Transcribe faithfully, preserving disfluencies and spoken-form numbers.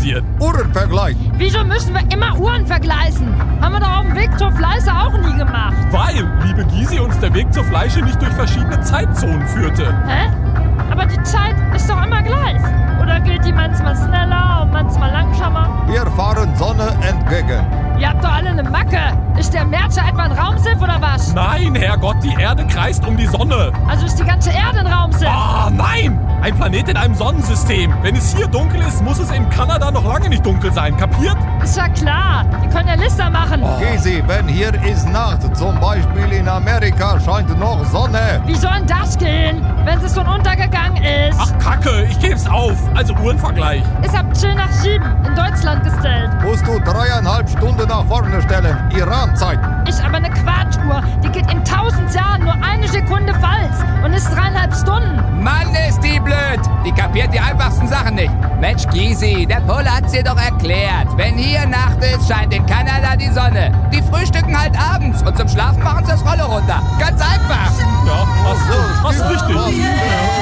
passiert. Uhrenvergleich. Wieso müssen wir immer Uhren vergleichen? Haben wir doch auf dem Weg zur Fleiße auch nie gemacht. Weil, liebe Gysi, uns der Weg zur Fleische nicht durch verschiedene Zeitzonen führte. Hä? Aber die Zeit ist doch immer gleich. Oder geht die manchmal schneller und manchmal langsamer? Wir fahren Sonne entgegen. Ihr habt doch alle eine Macke. Ist der Merzer etwa ein Raumschiff oder was? Nein, Herrgott, die Erde kreist um die Sonne. Also ist die ganze Erde ein Raumschiff? Ah, nein! Ein Planet in einem Sonnensystem. Wenn es hier dunkel ist, muss es in Kanada noch lange nicht dunkel sein. Kapiert? Ist ja klar. Die können ja Lichter machen. Oh. Gysi, wenn hier ist Nacht, zum Beispiel in Amerika, scheint noch Sonne. Wie soll denn das gehen, wenn es schon untergegangen ist? Ach, Kacke, ich geb's auf. Also Uhrenvergleich. Ist ab zehn nach sieben in Deutschland gestellt. Musst du dreieinhalb Stunden nach vorne stellen. Iran-Zeit. Ist aber eine Quatschuhr. Die geht in tausend Jahren nur eine Sekunde falsch und ist dreieinhalb Stunden. Mann, ist die blöd. Die kapiert die einfachsten Sachen nicht. Mensch, Gysi, der Pole hat's dir doch erklärt. Wenn hier Nacht ist, scheint in Kanada die Sonne. Die frühstücken halt abends und zum Schlafen machen sie das Rolle runter.